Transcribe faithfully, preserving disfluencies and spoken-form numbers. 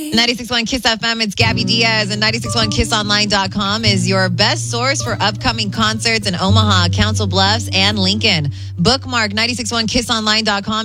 ninety-six point one Kiss F M, it's Gabby Diaz, and ninety-six point one kiss online dot com is your best source for upcoming concerts in Omaha, Council Bluffs, and Lincoln. Bookmark ninety-six point one kiss online dot com